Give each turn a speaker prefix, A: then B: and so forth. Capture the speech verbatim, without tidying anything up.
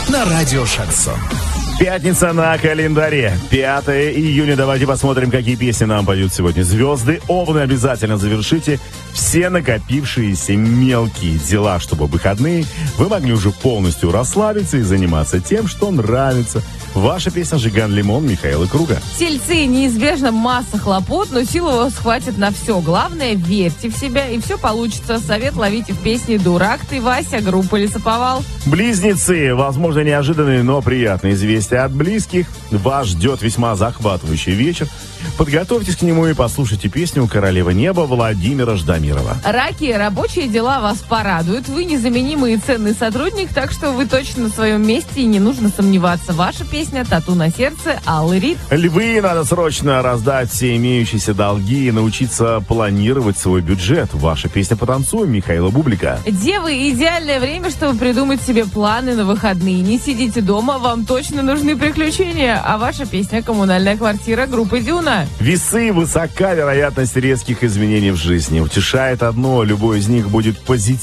A: на радио «Шансон».
B: Пятница на календаре. пятое июня. Давайте посмотрим, какие песни нам поют сегодня звезды. Овны, обязательно завершите все накопившиеся мелкие дела, чтобы в выходные вы могли уже полностью расслабиться и заниматься тем, что нравится. Ваша песня «Жиган Лимон» Михаила Круга.
C: Тельцы, неизбежно масса хлопот, но силы у вас хватит на все. Главное, верьте в себя, и все получится. Совет ловите в песне «Дурак ты, Вася», группа «Лесоповал».
B: Близнецы. Возможно, неожиданные, но приятные известия от близких. Вас ждет весьма захватывающий вечер. Подготовьтесь к нему и послушайте песню «Королева неба» Владимира Ждамирова.
C: Раки, рабочие дела вас порадуют. Вы незаменимый и ценный сотрудник, так что вы точно на своем месте и не нужно сомневаться. Ваша песня «Тату на сердце» Аллы Рид.
B: Львы, надо срочно раздать все имеющиеся долги и научиться планировать свой бюджет. Ваша песня «Потанцуй» Михаила Бублика.
C: Девы, идеальное время, чтобы придумать себе планы на выходные. Не сидите дома, вам точно нужны приключения. А ваша песня «Коммунальная квартира» группы «Дюна».
B: Весы, высока вероятность резких изменений в жизни. Утешает одно, любой из них будет позитивным.